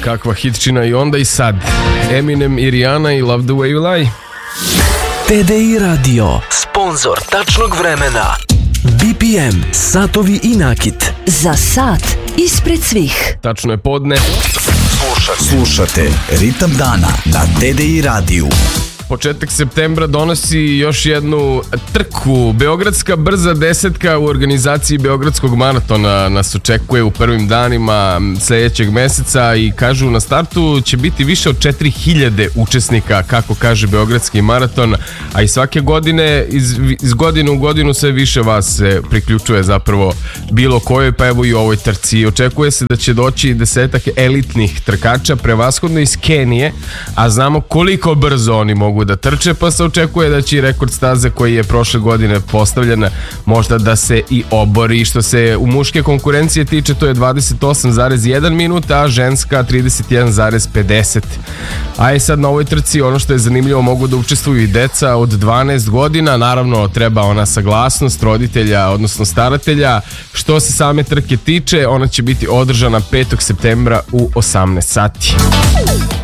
kakva hitčina i onda i sad. Eminem i Rihanna i Love the Way You Lie. TDI Radio, sponzor tačnog vremena. BPM, satovi i nakit. Za sat ispred svih. Tačno je podne. Slušate Ritam dana na TDI radiju. Početak septembra donosi još jednu trku. Beogradska brza desetka u organizaciji Beogradskog maratona nas očekuje u prvim danima sljedećeg meseca i kažu na startu će biti više od 4000 učesnika, kako kaže Beogradski maraton, a i svake godine iz godine u godinu sve više vas se priključuje zapravo bilo kojoj, pa evo i ovoj trci. Očekuje se da će doći 10 elitnih trkača, prevashodno iz Kenije, a znamo koliko brzo oni mogu da trče, pa se očekuje da će i rekord staze koji je prošle godine postavljen možda da se i obori. Što se u muške konkurencije tiče, to je 28,1 minut, a ženska 31,50. A i sad na ovoj trci ono što je zanimljivo, mogu da učestvuju i deca od 12 godina, naravno treba ona saglasnost roditelja, odnosno staratelja. Što se same trke tiče, ona će biti održana 5. septembra u 18 sati.